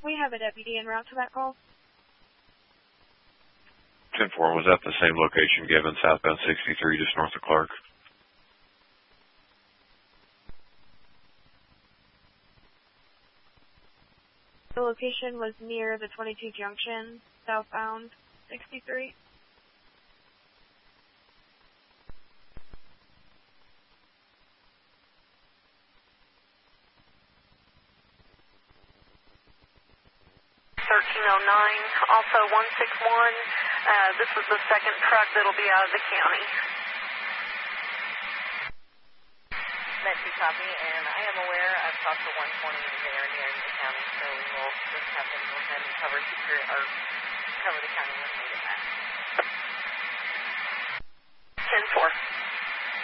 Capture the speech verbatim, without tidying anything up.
We have a deputy en route to that call. ten four, was that the same location given, southbound sixty-three, just north of Clark? The location was near the twenty-two junction, southbound sixty-three. thirteen oh nine, also one six one. Uh, this is the second truck that'll be out of the county. Nancy, copy, and I am aware I've talked to one twenty there near the county, so we will just have them go ahead and cover secure or cover the county when we get back. ten four.